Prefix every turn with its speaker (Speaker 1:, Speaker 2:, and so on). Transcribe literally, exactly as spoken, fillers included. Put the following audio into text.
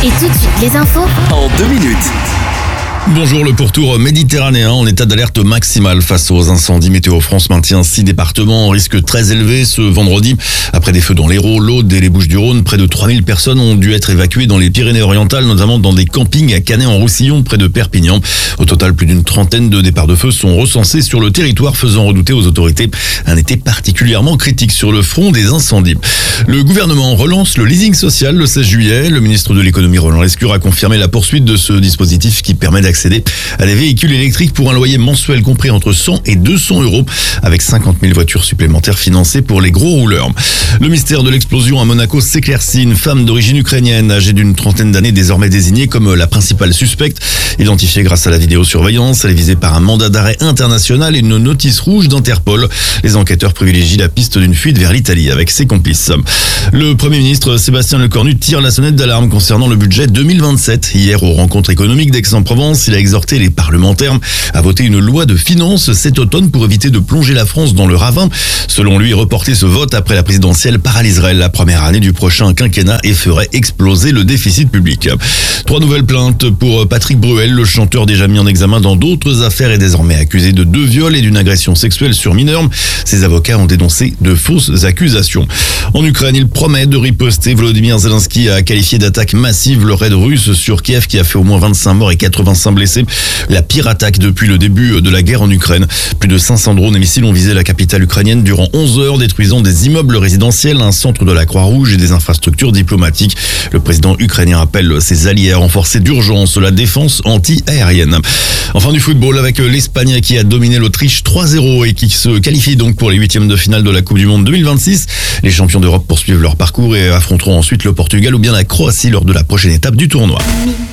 Speaker 1: Et tout de suite, les infos
Speaker 2: en deux minutes.
Speaker 3: Bonjour, le pourtour méditerranéen en état d'alerte maximale face aux incendies. Météo France maintient six départements en risque très élevé ce vendredi. Après des feux dans l'Hérault, l'Aude et les Bouches-du-Rhône, près de trois mille personnes ont dû être évacuées dans les Pyrénées-Orientales, notamment dans des campings à Canet-en-Roussillon, près de Perpignan. Au total, plus d'une trentaine de départs de feu sont recensés sur le territoire, faisant redouter aux autorités un été particulièrement critique sur le front des incendies. Le gouvernement relance le leasing social le seize juillet. Le ministre de l'économie Roland Lescure a confirmé la poursuite de ce dispositif qui permet d'accéder à des véhicules électriques pour un loyer mensuel compris entre cent et deux cents euros, avec cinquante mille voitures supplémentaires financées pour les gros rouleurs. Le mystère de l'explosion à Monaco s'éclaircit. Une femme d'origine ukrainienne âgée d'une trentaine d'années, désormais désignée comme la principale suspecte, identifiée grâce à la vidéosurveillance. Elle est visée par un mandat d'arrêt international et une notice rouge d'Interpol. Les enquêteurs privilégient la piste d'une fuite vers l'Italie avec ses complices. Le Premier ministre Sébastien Lecornu tire la sonnette d'alarme concernant le budget deux mille vingt-sept. Hier, aux rencontres économiques d'Aix-en-Provence, il a exhorté les parlementaires à voter une loi de finances cet automne pour éviter de plonger la France dans le ravin. Selon lui, reporter ce vote après la présidentielle paralyserait la première année du prochain quinquennat et ferait exploser le déficit public. Trois nouvelles plaintes pour Patrick Bruel, le chanteur déjà mis en examen dans d'autres affaires est désormais accusé de deux viols et d'une agression sexuelle sur mineurs. Ses avocats ont dénoncé de fausses accusations. En Ukraine, il promet de riposter. Volodymyr Zelensky a qualifié d'attaque massive le raid russe sur Kiev qui a fait au moins vingt-cinq morts et quatre-vingt-cinq blessés. La pire attaque depuis le début de la guerre en Ukraine. Plus de cinq cents drones et missiles ont visé la capitale ukrainienne durant onze heures, détruisant des immeubles résidentiels, un centre de la Croix-Rouge et des infrastructures diplomatiques. Le président ukrainien appelle ses alliés à renforcer d'urgence la défense anti-aérienne. Enfin du football avec l'Espagne qui a dominé l'Autriche trois zéro et qui se qualifie donc pour les huitièmes de finale de la Coupe du Monde deux mille vingt-six. Les champions d'Europe poursuivent leur parcours et affronteront ensuite le Portugal ou bien la Croatie lors de la prochaine étape du tournoi.